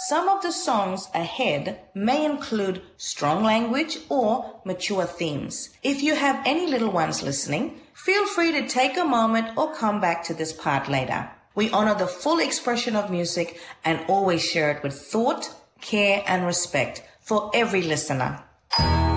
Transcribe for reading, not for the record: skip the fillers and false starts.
Some of the songs ahead may include strong language or mature themes. If you have any little ones listening, feel free to take a moment or come back to this part later. We honor the full expression of music and always share it with thought, care, and respect for every listener.